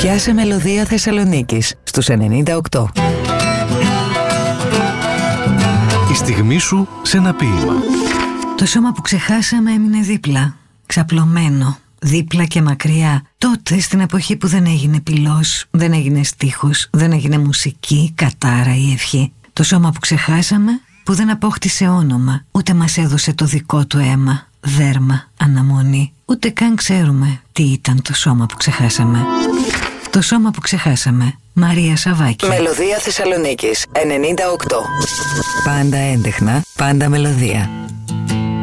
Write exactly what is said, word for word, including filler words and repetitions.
Πιάσε μελωδία Θεσσαλονίκης στους ενενήντα οκτώ. Η στιγμή σου σε ένα ποίημα. Το σώμα που ξεχάσαμε έμεινε δίπλα, ξαπλωμένο, δίπλα και μακριά. Τότε στην εποχή που δεν έγινε πυλός, δεν έγινε στίχος, δεν έγινε μουσική, κατάρα ή ευχή. Το σώμα που ξεχάσαμε, που δεν απόκτησε όνομα, ούτε μας έδωσε το δικό του αίμα, δέρμα, αναμονή. Ούτε καν ξέρουμε τι ήταν το σώμα που ξεχάσαμε. Το σώμα που ξεχάσαμε. Μαρία Σαββάκη. Μελωδία Θεσσαλονίκης ενενήντα οκτώ. Πάντα έντεχνα, πάντα μελωδία.